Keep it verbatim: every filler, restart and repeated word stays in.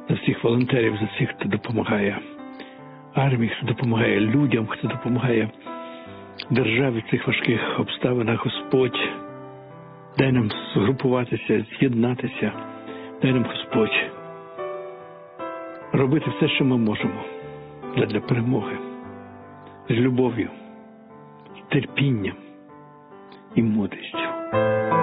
за всіх волонтерів, за всіх, хто допомагає армії, хто допомагає людям, хто допомагає державі в цих важких обставинах. Господь, дай нам згрупуватися, з'єднатися, дай нам, Господь, робити все, що ми можемо для перемоги, з любов'ю, з терпінням і мудрістю.